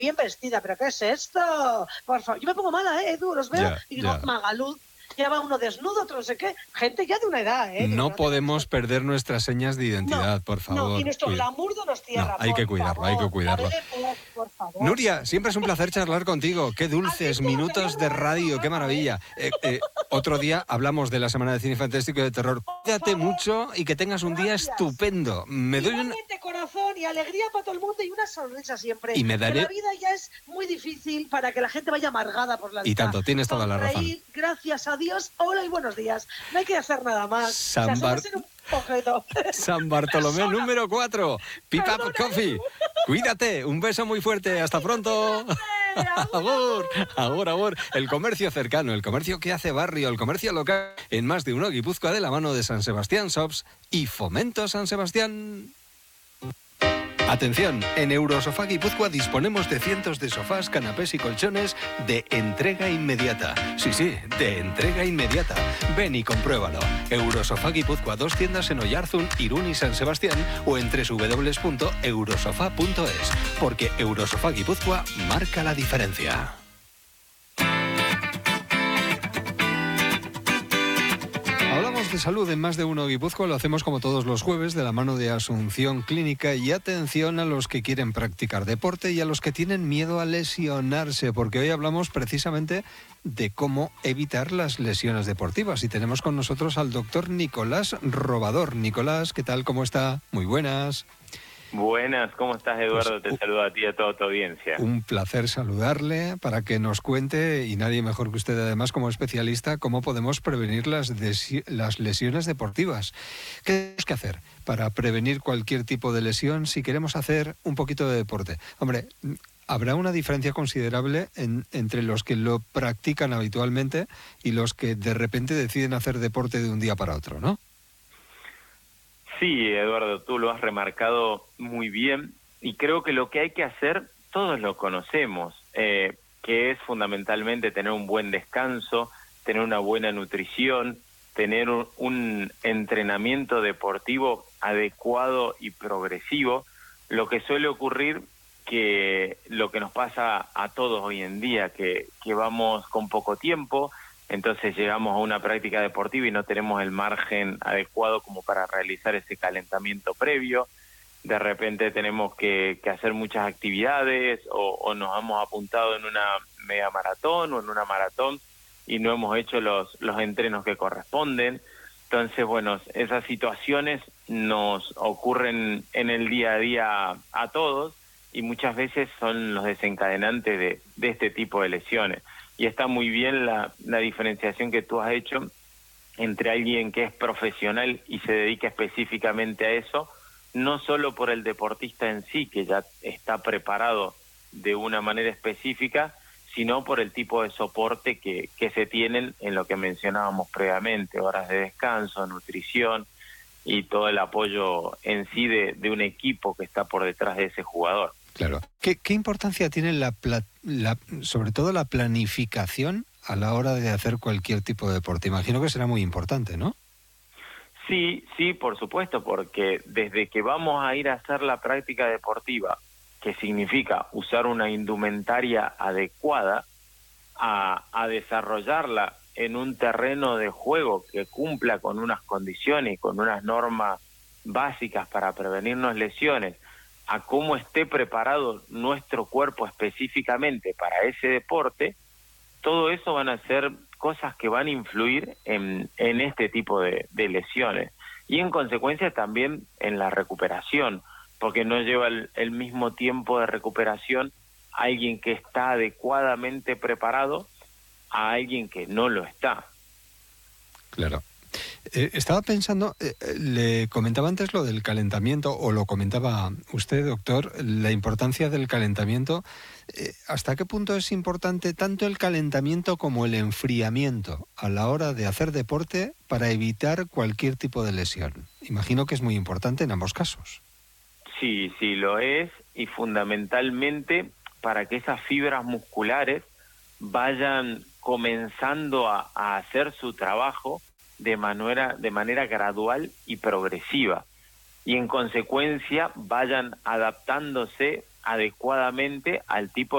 bien vestida, ¿pero qué es esto? Por favor, yo me pongo mala, Edu, los veo y digo, Magaluz, ya va uno desnudo, otro no sé qué, gente ya de una edad, No digo, podemos perder nuestras señas de identidad, por favor. No, y nuestro glamour de los tierra, hay que cuidarlo, hay que cuidarlo. Por favor. Nuria, siempre es un placer charlar contigo. Qué dulces minutos de radio, qué maravilla. Otro día hablamos de la Semana de Cine Fantástico y de Terror. Cuídate mucho y que tengas un día estupendo. Igualmente, corazón y alegría para todo el mundo y una sonrisa siempre. Y me daré... Que la vida ya es muy difícil para que la gente vaya amargada por la vida. Y tanto, tienes toda la razón. Gracias a Dios, hola y buenos días. No hay que hacer nada más. San Bartolomé número 4. Pick Up Coffee. Cuídate, un beso muy fuerte, hasta pronto. Agur, agur, agur. El comercio cercano, el comercio que hace barrio, el comercio local en más de uno Guipúzcoa de la mano de San Sebastián Shops y Fomento San Sebastián. Atención, en Eurosofá Guipúzcoa disponemos de cientos de sofás, canapés y colchones de entrega inmediata. Sí, de entrega inmediata. Ven y compruébalo. Eurosofá Guipúzcoa, 2 tiendas en Oyarzún, Irún y San Sebastián o en www.eurosofá.es. Porque Eurosofá Guipúzcoa marca la diferencia. Hablamos de salud en más de uno Guipúzcoa, lo hacemos como todos los jueves de la mano de Asunción Clínica y atención a los que quieren practicar deporte y a los que tienen miedo a lesionarse, porque hoy hablamos precisamente de cómo evitar las lesiones deportivas y tenemos con nosotros al doctor Nicolás Robador. Nicolás, ¿qué tal? ¿Cómo está? Muy buenas. Buenas, ¿cómo estás, Eduardo? Te saludo a ti y a toda tu audiencia. Un placer saludarle para que nos cuente, y nadie mejor que usted además como especialista, cómo podemos prevenir las lesiones deportivas. ¿Qué tenemos que hacer para prevenir cualquier tipo de lesión si queremos hacer un poquito de deporte? Hombre, habrá una diferencia considerable entre los que lo practican habitualmente y los que de repente deciden hacer deporte de un día para otro, ¿no? Sí, Eduardo, tú lo has remarcado muy bien y creo que lo que hay que hacer, todos lo conocemos, que es fundamentalmente tener un buen descanso, tener una buena nutrición, tener un entrenamiento deportivo adecuado y progresivo. Lo que suele ocurrir, que lo que nos pasa a todos hoy en día, que vamos con poco tiempo, entonces llegamos a una práctica deportiva y no tenemos el margen adecuado como para realizar ese calentamiento previo. De repente tenemos que hacer muchas actividades o nos hemos apuntado en una media maratón o en una maratón y no hemos hecho los entrenos que corresponden. Entonces, bueno, esas situaciones nos ocurren en el día a día a todos y muchas veces son los desencadenantes de este tipo de lesiones. Y está muy bien la diferenciación que tú has hecho entre alguien que es profesional y se dedica específicamente a eso, no solo por el deportista en sí, que ya está preparado de una manera específica, sino por el tipo de soporte que se tienen en lo que mencionábamos previamente, horas de descanso, nutrición y todo el apoyo en sí de un equipo que está por detrás de ese jugador. Claro. ¿Qué importancia tiene sobre todo la planificación a la hora de hacer cualquier tipo de deporte? Imagino que será muy importante, ¿no? Sí, por supuesto, porque desde que vamos a ir a hacer la práctica deportiva, que significa usar una indumentaria adecuada, a desarrollarla en un terreno de juego que cumpla con unas condiciones y con unas normas básicas para prevenirnos lesiones, a cómo esté preparado nuestro cuerpo específicamente para ese deporte, todo eso van a ser cosas que van a influir en este tipo de lesiones y en consecuencia también en la recuperación, porque no lleva el mismo tiempo de recuperación a alguien que está adecuadamente preparado a alguien que no lo está. Claro. Estaba pensando, le comentaba antes lo del calentamiento, o lo comentaba usted, doctor, la importancia del calentamiento. ¿Hasta qué punto es importante tanto el calentamiento como el enfriamiento a la hora de hacer deporte para evitar cualquier tipo de lesión? Imagino que es muy importante en ambos casos. Sí, lo es, y fundamentalmente para que esas fibras musculares vayan comenzando a hacer su trabajo de manera gradual y progresiva, y en consecuencia vayan adaptándose adecuadamente al tipo